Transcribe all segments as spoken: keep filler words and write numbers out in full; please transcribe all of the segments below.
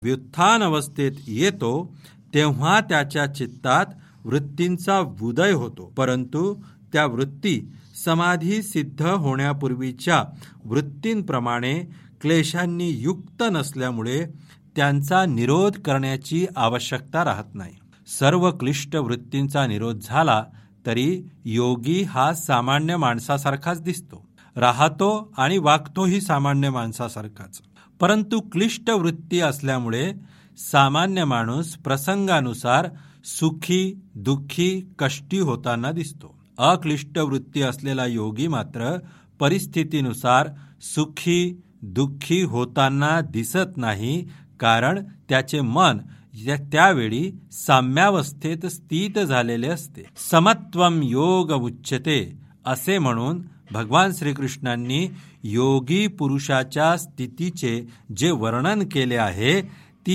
व्युत्थान अवस्थेत येतो तेव्हा त्याच्या चित्तात वृत्तींचा उदय होतो, परंतु त्या वृत्ती समाधी सिद्ध होण्यापूर्वीच्या वृत्तींप्रमाणे क्लेशांनी युक्त नसल्यामुळे त्यांचा निरोध करण्याची आवश्यकता राहत नाही. सर्व क्लिष्ट वृत्तींचा निरोध झाला तरी योगी हा सामान्य माणसासारखाच दिसतो, राहतो आणि वागतोही सामान्य माणसासारखाच. परंतु क्लिष्ट वृत्ती असल्यामुळे सामान्य माणूस प्रसंगानुसार सुखी, दुःखी, कष्टी होताना दिसतो. अक्लिष्ट वृत्ती असलेला योगी मात्र परिस्थितीनुसार सुखी, दुःखी होताना दिसत नाही, कारण त्याचे मन त्यावेळी साम्यावस्थेत स्थित झालेले असते. समत्वम योग उच्यते असे म्हणून भगवान श्रीकृष्णांनी योगी पुरुषाच्या स्थितीचे जे वर्णन केले आहे ती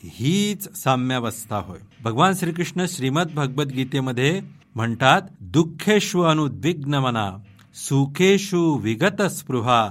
हीच साम्यावस्था होय. भगवान श्रीकृष्ण श्रीमद भगवद्गीतेमध्ये म्हणतात, दुःखेषु अनुद्विग्न मना सुखेषु विगत स्पृहा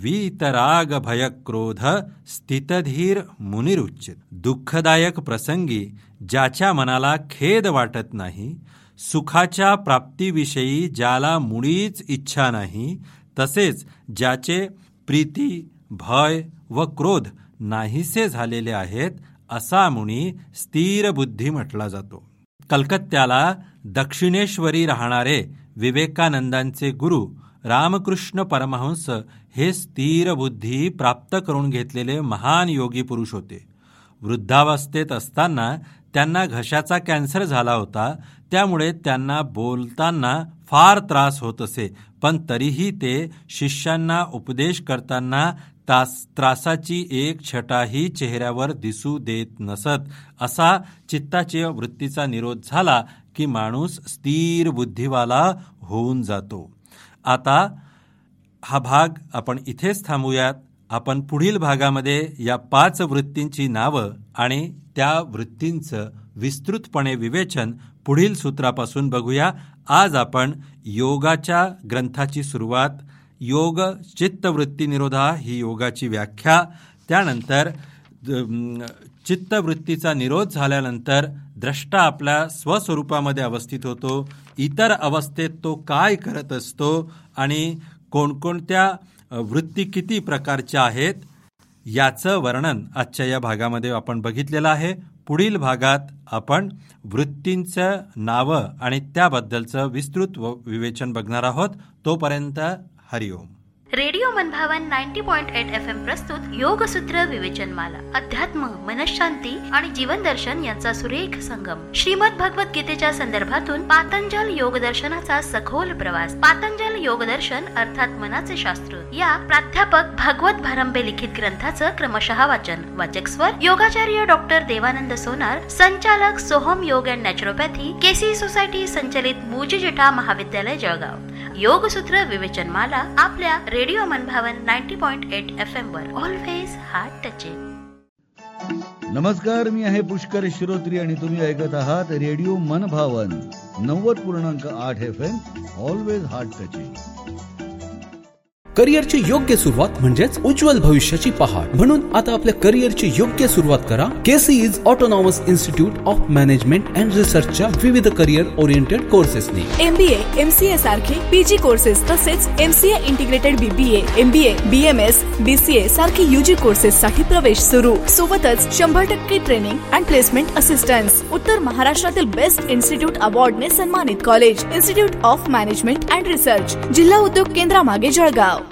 वीतराग भय क्रोध स्थितधीर मुनिरुच्चित. दुःखदायक प्रसंगी ज्याच्या मनाला खेद वाटत नाही, सुखाच्या प्राप्तीविषयी ज्याला मुळीच इच्छा नाही, तसेच ज्याचे प्रीती, भय व क्रोध नाहीसे झालेले आहेत, असा मुनी स्थिर बुद्धी म्हटला जातो. कलकत्त्याला दक्षिणेश्वरी राहणारे विवेकानंदांचे गुरु रामकृष्ण परमहंस हे स्थिर बुद्धी प्राप्त करून घेतलेले महान योगी पुरुष होते. वृद्धावस्थेत असताना त्यांना घशाचा कॅन्सर झाला होता, त्यामुळे त्यांना बोलताना फार त्रास होत असे, पण तरीही ते शिष्यांना उपदेश करताना तास त्रासाची एक छटाही चेहऱ्यावर दिसू देत नसत. असा चित्ताच्या वृत्तीचा निरोध झाला की माणूस स्थिर बुद्धिवाला होऊन जातो. आता हा भाग आपण इथेच थांबूयात. आपण पुढील भागामध्ये या पाच वृत्तींची नावं आणि त्या वृत्तींचं विस्तृतपणे विवेचन पुढील सूत्रापासून बघूया. आज आपण योगाच्या ग्रंथाची सुरुवात, योग चित्तवृत्ती निरोधा ही योगाची व्याख्या, त्यानंतर चित्तवृत्तीचा निरोध झाल्यानंतर द्रष्टा आपल्या स्वस्वरूपामध्ये अवस्थित होतो, इतर अवस्थेत तो काय करत असतो आणि कोणकोणत्या वृत्ती किती प्रकारच्या आहेत याचं वर्णन आजच्या या भागामध्ये आपण बघितलेलं आहे. पुढील भागात आपण वृत्तींचं नावं आणि त्याबद्दलचं विस्तृत विवेचन बघणार आहोत. तोपर्यंत हरिओम. रेडिओ मनभावन नव्वद पॉइंट आठ एफ एम प्रस्तुत योगसूत्र विवेचनमाला, अध्यात्म, मनशांती आणि जीवन दर्शन यांचा सुरेख संगम. श्रीमद भगवत गीतेच्या संदर्भातून पातंजल योग दर्शनाचा सखोल प्रवास. पातंजल योग दर्शन अर्थात मनाचे शास्त्र या प्राध्यापक भागवत भारंबे लिखित ग्रंथाचं क्रमशः वाचन. वाचक स्वर योगाचार्य डॉक्टर देवानंद सोनार, संचालक सोहम योग अँड नॅचरोपॅथी, केसी सोसायटी संचलित मुजिजिटा महाविद्यालय जळगाव. योगसूत्र विवेचनमाला आपल्या रेडिओ मनभावन नव्वद पॉइंट आठ F M were always heart touching. नमस्कार, मी आहे पुष्कर श्रोत्री आणि तुम्ही ऐकत आहात रेडिओ मनभावन नव्वद पूर्णांक आठ F am always heart touching. करिअरची योग्य सुरुवात म्हणजेच उज्ज्वल भविष्याची पहाट. म्हणून आता आपल्या करिअरची योग्य सुरुवात करा केसीईज autonomous institute of management and रिसर्चच्या विविध करिअर ओरिएंटेड कोर्सेसनी. एमबीए, एमसीए सारखे पीजी कोर्सेस तसेच MCA integrated BBA, MBA, BMS, BCA सारखे यूजी कोर्सेस साठी प्रवेश सुरू. सोबतच शंभर टक्के ट्रेनिंग अँड प्लेसमेंट असिस्टन्स. उत्तर महाराष्ट्रातील बेस्ट इन्स्टिट्यूट अवॉर्डने सन्मानित college institute of management and research, जिल्हा उद्योग केंद्रामागे जळगाव.